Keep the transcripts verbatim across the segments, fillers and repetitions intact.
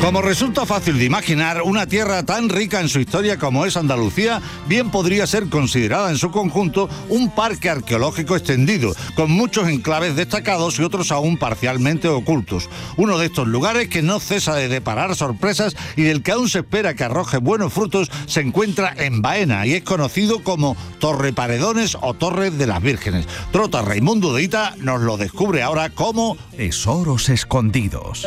Como resulta fácil de imaginar, una tierra tan rica en su historia como es Andalucía, bien podría ser considerada en su conjunto un parque arqueológico extendido, con muchos enclaves destacados y otros aún parcialmente ocultos. Uno de estos lugares que no cesa de deparar sorpresas y del que aún se espera que arroje buenos frutos se encuentra en Baena y es conocido como Torre Paredones o Torre de las Vírgenes. Trota Raimundo de Hita nos lo descubre ahora como Tesoros escondidos.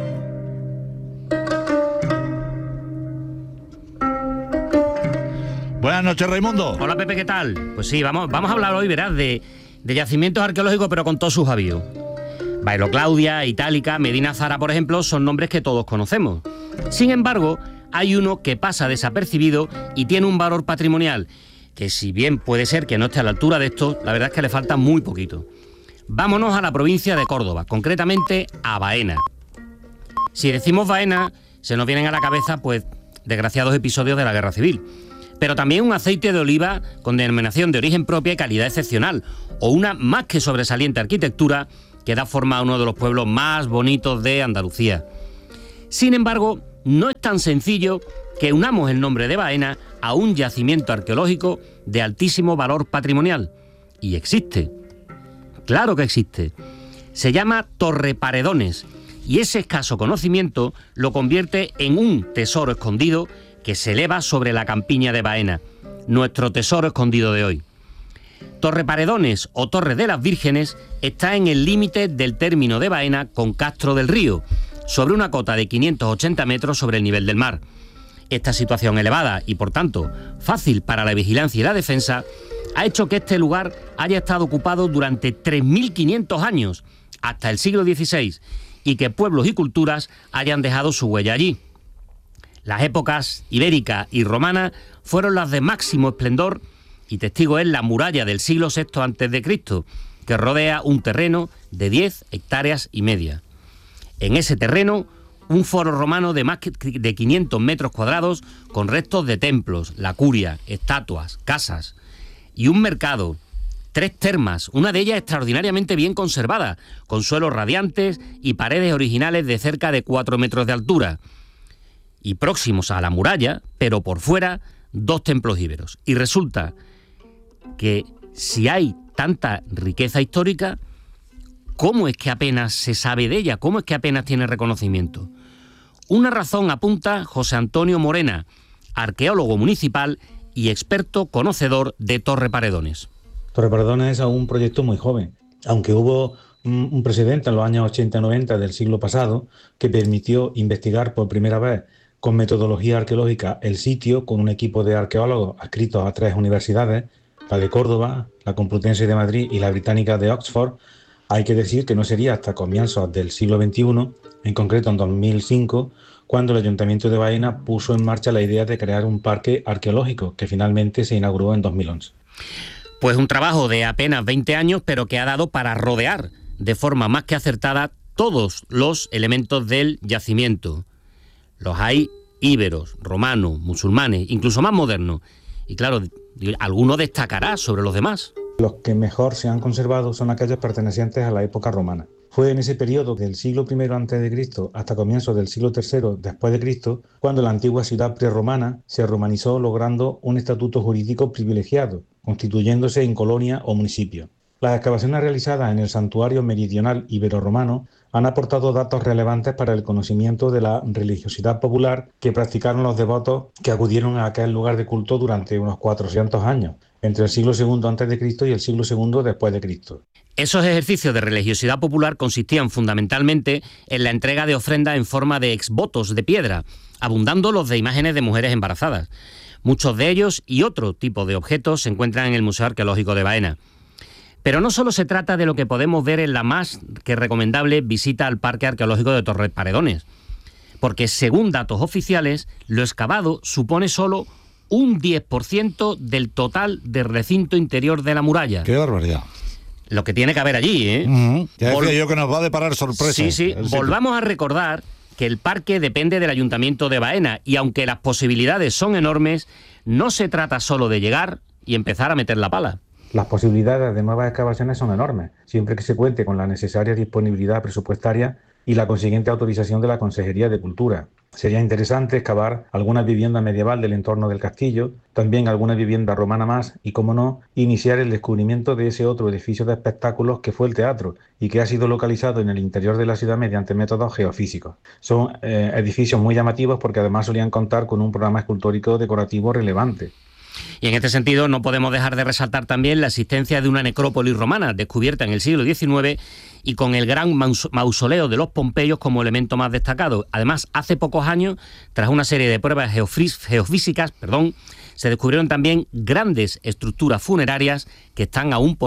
Buenas noches, Raimundo. Hola, Pepe, ¿qué tal? Pues sí, vamos, vamos a hablar hoy, verás, de, de yacimientos arqueológicos, pero con todos sus avíos. Bailo Claudia, Itálica, Medina Zara, por ejemplo, son nombres que todos conocemos. Sin embargo, hay uno que pasa desapercibido y tiene un valor patrimonial, que si bien puede ser que no esté a la altura de esto, la verdad es que le falta muy poquito. Vámonos a la provincia de Córdoba, concretamente a Baena. Si decimos Baena, se nos vienen a la cabeza, pues, desgraciados episodios de la Guerra Civil. Pero también un aceite de oliva con denominación de origen propia y calidad excepcional, o una más que sobresaliente arquitectura que da forma a uno de los pueblos más bonitos de Andalucía. Sin embargo, no es tan sencillo que unamos el nombre de Baena a un yacimiento arqueológico de altísimo valor patrimonial. Y existe. Claro que existe. Se llama Torre Paredones, y ese escaso conocimiento lo convierte en un tesoro escondido que se eleva sobre la campiña de Baena, nuestro tesoro escondido de hoy. Torre Paredones o Torre de las Vírgenes está en el límite del término de Baena con Castro del Río, sobre una cota de quinientos ochenta metros sobre el nivel del mar. Esta situación elevada y, por tanto, fácil para la vigilancia y la defensa, ha hecho que este lugar haya estado ocupado durante tres mil quinientos años, hasta el siglo dieciséis, y que pueblos y culturas hayan dejado su huella allí. Las épocas ibérica y romana fueron las de máximo esplendor y testigo es la muralla del siglo sexto antes de Cristo, que rodea un terreno de diez hectáreas y media. En ese terreno, un foro romano de más de quinientos metros cuadrados con restos de templos, la curia, estatuas, casas y un mercado, tres termas, una de ellas extraordinariamente bien conservada, con suelos radiantes y paredes originales de cerca de cuatro metros de altura. Y próximos a la muralla, pero por fuera, dos templos íberos. Y resulta que si hay tanta riqueza histórica, ¿cómo es que apenas se sabe de ella? ¿Cómo es que apenas tiene reconocimiento? Una razón apunta José Antonio Morena, arqueólogo municipal y experto conocedor de Torre Paredones. Torre Paredones es aún un proyecto muy joven, aunque hubo un, un precedente en los años ochenta y noventa del siglo pasado que permitió investigar por primera vez con metodología arqueológica el sitio con un equipo de arqueólogos adscritos a tres universidades, la de Córdoba, la Complutense de Madrid y la Británica de Oxford. Hay que decir que no sería hasta comienzos del siglo veintiuno, en concreto en dos mil cinco, cuando el Ayuntamiento de Baena puso en marcha la idea de crear un parque arqueológico, que finalmente se inauguró en dos mil once. Pues un trabajo de apenas veinte años, pero que ha dado para rodear de forma más que acertada todos los elementos del yacimiento. Los hay íberos, romanos, musulmanes, incluso más modernos. Y claro, alguno destacará sobre los demás. Los que mejor se han conservado son aquellos pertenecientes a la época romana. Fue en ese periodo del siglo primero antes de Cristo hasta comienzos del siglo tercero después de Cristo cuando la antigua ciudad prerromana se romanizó logrando un estatuto jurídico privilegiado, constituyéndose en colonia o municipio. Las excavaciones realizadas en el santuario meridional ibero-romano han aportado datos relevantes para el conocimiento de la religiosidad popular que practicaron los devotos que acudieron a aquel lugar de culto durante unos cuatrocientos años, entre el siglo segundo antes de Cristo y el siglo segundo después de Cristo. Esos ejercicios de religiosidad popular consistían fundamentalmente en la entrega de ofrendas en forma de exvotos de piedra, abundando los de imágenes de mujeres embarazadas. Muchos de ellos y otro tipo de objetos se encuentran en el Museo Arqueológico de Baena. Pero no solo se trata de lo que podemos ver en la más que recomendable visita al Parque Arqueológico de Torre Paredones, porque según datos oficiales, lo excavado supone solo un diez por ciento del total del recinto interior de la muralla. ¡Qué barbaridad! Lo que tiene que haber allí, ¿eh? Uh-huh. Ya decía Vol- yo que nos va a deparar sorpresas. Sí, sí. Volvamos a recordar que el parque depende del Ayuntamiento de Baena y aunque las posibilidades son enormes, no se trata solo de llegar y empezar a meter la pala. Las posibilidades de nuevas excavaciones son enormes, siempre que se cuente con la necesaria disponibilidad presupuestaria y la consiguiente autorización de la Consejería de Cultura. Sería interesante excavar alguna vivienda medieval del entorno del castillo, también alguna vivienda romana más y, como no, iniciar el descubrimiento de ese otro edificio de espectáculos que fue el teatro y que ha sido localizado en el interior de la ciudad mediante métodos geofísicos. Son eh, edificios muy llamativos porque además solían contar con un programa escultórico decorativo relevante. Y en este sentido no podemos dejar de resaltar también la existencia de una necrópolis romana descubierta en el siglo diecinueve y con el gran mausoleo de los Pompeyos como elemento más destacado. Además, hace pocos años, tras una serie de pruebas geofísicas, perdón, se descubrieron también grandes estructuras funerarias que están aún por